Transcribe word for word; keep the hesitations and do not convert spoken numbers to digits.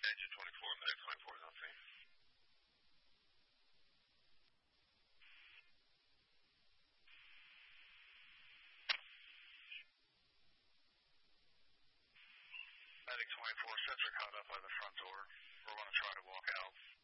Engine twenty-four, Medic twenty-four is on scene. Medic twenty-four, sensor caught up by the front door. We're going to try to walk out.